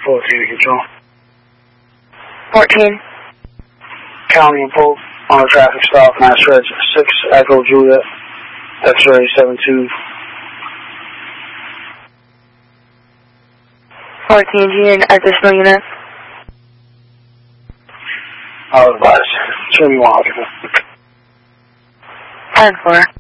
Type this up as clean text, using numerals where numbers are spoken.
14 control. 14. County and Polk on a traffic stop, Mass Red 6 Echo Juliet, X-ray 72. 14, do you need an additional unit? I'll advise. 21. 10-4.